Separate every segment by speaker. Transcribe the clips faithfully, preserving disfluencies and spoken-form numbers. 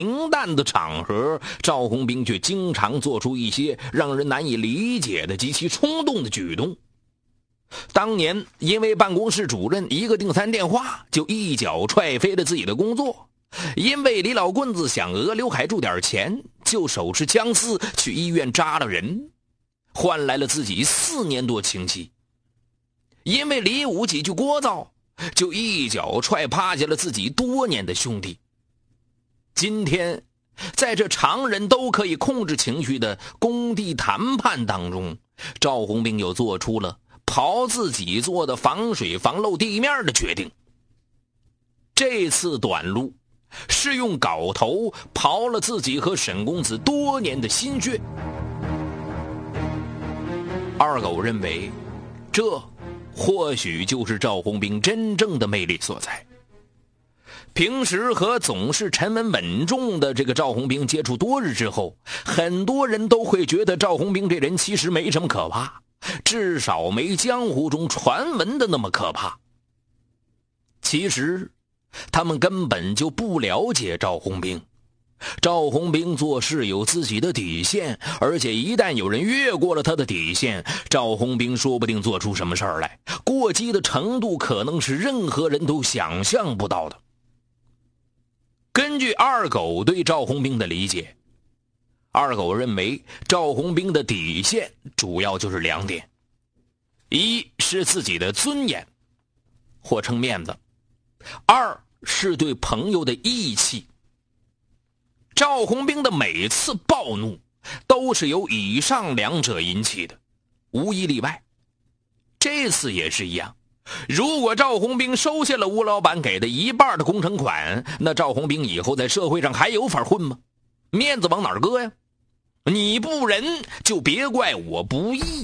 Speaker 1: 平淡的场合，赵红兵却经常做出一些让人难以理解的极其冲动的举动。当年因为办公室主任一个订餐电话，就一脚踹飞了自己的工作；因为李老棍子想讹刘海柱点钱，就手持枪刺去医院扎了人，换来了自己四年多情期；因为李武几句聒噪，就一脚踹趴下了自己多年的兄弟。今天在这常人都可以控制情绪的工地谈判当中，赵红兵又做出了刨自己做的防水防漏地面的决定。这次短路是用镐头刨了自己和沈公子多年的心血。二狗认为，这或许就是赵红兵真正的魅力所在。平时和总是沉稳稳重的这个赵红兵接触多日之后，很多人都会觉得赵红兵这人其实没什么可怕，至少没江湖中传闻的那么可怕。其实他们根本就不了解赵红兵。赵红兵做事有自己的底线，而且一旦有人越过了他的底线，赵红兵说不定做出什么事儿来，过激的程度可能是任何人都想象不到的。根据二狗对赵红兵的理解，二狗认为赵红兵的底线主要就是两点：一是自己的尊严或称面子，二是对朋友的义气。赵红兵的每次暴怒都是由以上两者引起的，无一例外。这次也是一样，如果赵红兵收下了吴老板给的一半的工程款，那赵红兵以后在社会上还有法混吗？面子往哪儿搁呀？你不仁，就别怪我不义。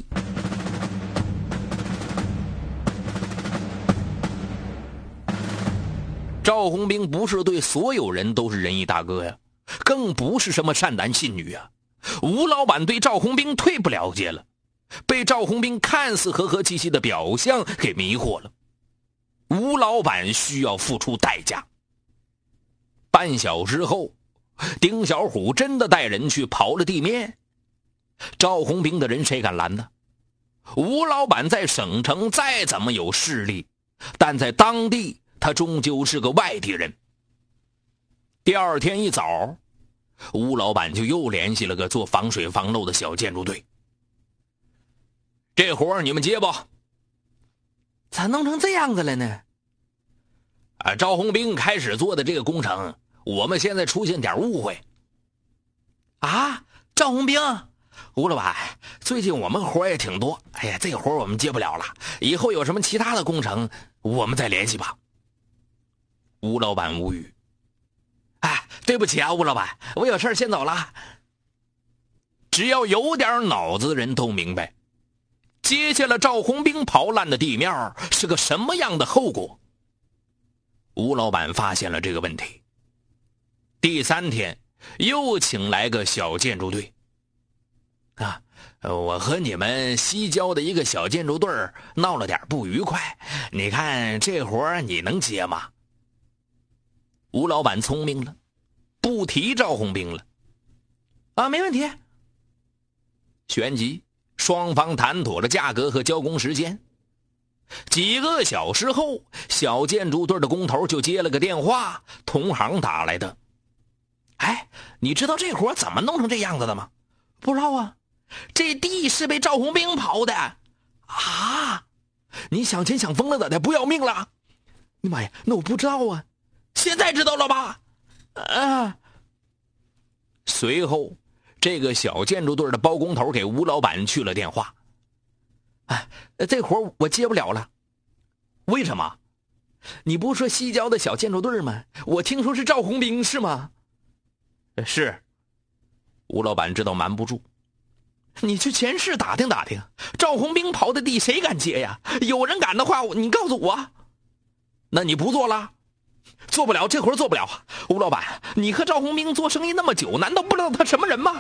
Speaker 1: 赵红兵不是对所有人都是仁义大哥呀，更不是什么善男信女啊。吴老板对赵红兵忒不了解了，被赵红兵看似和和气气的表象给迷惑了。吴老板需要付出代价。半小时后，丁小虎真的带人去刨了地面。赵红兵的人谁敢拦呢？吴老板在省城再怎么有势力，但在当地他终究是个外地人。第二天一早，吴老板就又联系了个做防水防漏的小建筑队。这活你们接不？
Speaker 2: 咋弄成这样子了呢？
Speaker 1: 啊，赵红兵开始做的这个工程，我们现在出现点误会。
Speaker 2: 啊，赵红兵，
Speaker 1: 吴老板，最近我们活也挺多，哎呀，这活我们接不了了，以后有什么其他的工程，我们再联系吧。吴老板无语。哎，对不起啊，吴老板，我有事先走了。只要有点脑子的人都明白，接下了赵红兵刨烂的地面是个什么样的后果。吴老板发现了这个问题。第三天又请来个小建筑队。啊，我和你们西郊的一个小建筑队闹了点不愉快，你看这活你能接吗？吴老板聪明了，不提赵红兵了。
Speaker 2: 啊，没问题。
Speaker 1: 旋即双方谈妥了价格和交工时间。几个小时后，小建筑队的工头就接了个电话，同行打来的。哎，你知道这活怎么弄成这样子的吗？
Speaker 2: 不知道啊，这地是被赵红兵刨的。
Speaker 1: 啊，你想钱想疯了咋的？不要命了？
Speaker 2: 你妈呀，那我不知道啊。
Speaker 1: 现在知道了吧？
Speaker 2: 啊！
Speaker 1: 随后，这个小建筑队的包工头给吴老板去了电话。
Speaker 2: 哎，这活我接不了了。
Speaker 1: 为什么？
Speaker 2: 你不说西郊的小建筑队吗？我听说是赵红兵，是吗？
Speaker 1: 是。吴老板知道瞒不住。
Speaker 2: 你去前市打听打听，赵红兵刨的地谁敢接呀？有人敢的话，你告诉我。
Speaker 1: 那你不做了？
Speaker 2: 做不了，这活做不了。吴老板，你和赵红兵做生意那么久，难道不知道他什么人吗？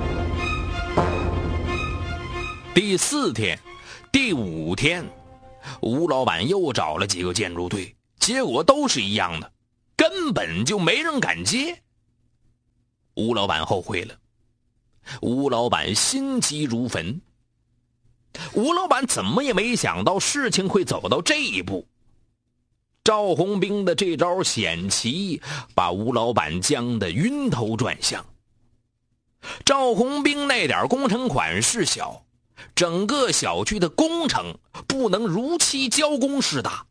Speaker 1: 第四天、第五天，吴老板又找了几个建筑队，结果都是一样的，根本就没人敢接。 吴老板后悔了，吴老板心急如焚。吴老板怎么也没想到事情会走到这一步。赵红兵的这招险棋把吴老板僵得晕头转向。赵红兵那点工程款事小，整个小区的工程不能如期交工事大。